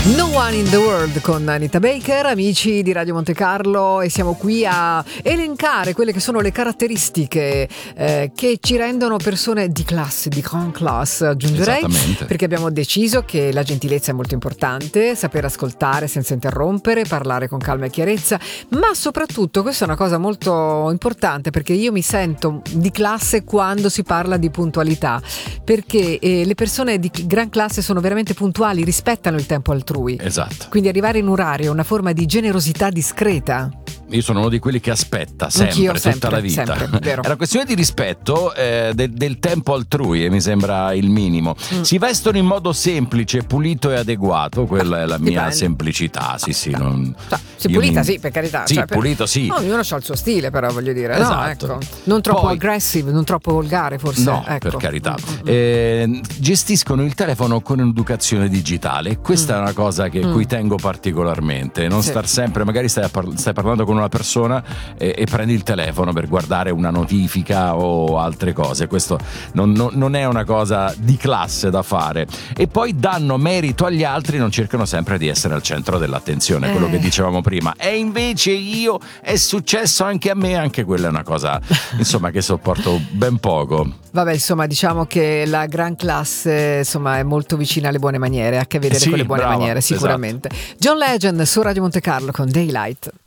No One in the World con Anita Baker, amici di Radio Monte Carlo, e siamo qui a elencare quelle che sono le caratteristiche che ci rendono persone di classe, di grand classe, aggiungerei, perché abbiamo deciso che la gentilezza è molto importante, saper ascoltare senza interrompere, parlare con calma e chiarezza, ma soprattutto questa è una cosa molto importante, perché io mi sento di classe quando si parla di puntualità, perché le persone di gran classe sono veramente puntuali, rispettano il tempo altrui. Esatto. Quindi arrivare in orario è una forma di generosità discreta. Io sono uno di quelli che aspetta sempre, tutta la vita. Sempre, è una questione di rispetto del tempo altrui, e mi sembra il minimo. Si vestono in modo semplice, pulito e adeguato, quella è la mia semplicità. Sì, non... pulita, sì, per carità. Sì, pulito, sì. No, ognuno ha il suo stile, però, voglio dire. Esatto. No, ecco. Non troppo aggressive, non troppo volgare, forse. No, ecco. Per carità. Gestiscono il telefono con educazione digitale. Questa è una cosa che cui tengo particolarmente. Non star sempre, magari stai parlando con una persona e prendi il telefono per guardare una notifica o altre cose. Questo non è una cosa di classe da fare. E poi danno merito agli altri, non cercano sempre di essere al centro dell'attenzione, quello che dicevamo prima. E invece è successo anche a me, anche quella è una cosa insomma che sopporto ben poco. Vabbè, insomma, diciamo che la gran classe, insomma, è molto vicina alle buone maniere, ha a che vedere con le buone maniere, sicuramente. Esatto. John Legend su Radio Monte Carlo con Daylight.